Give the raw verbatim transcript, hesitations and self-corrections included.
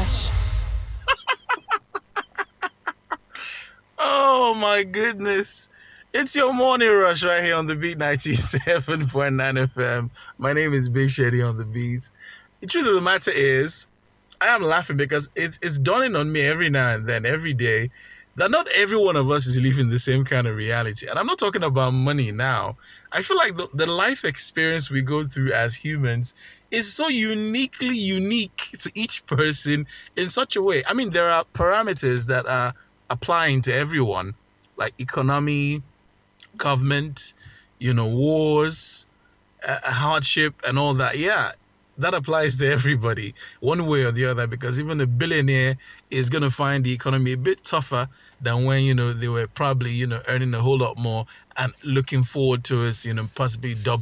Oh my goodness. It's your morning rush right here on the Beat ninety-seven point nine F M. My name is Big Shady on the Beat. The truth of the matter is, I am laughing because it's it's dawning on me every now and then, every day, that not every one of us is living the same kind of reality. And I'm not talking about money now. I feel like the, the life experience we go through as humans is so uniquely unique to each person in such a way. I mean, there are parameters that are applying to everyone, like economy, government, you know, wars, uh, hardship, and all that. Yeah, that applies to everybody, one way or the other, because even a billionaire is going to find the economy a bit tougher than when, you know, they were probably, you know, earning a whole lot more and looking forward to us, you know, possibly double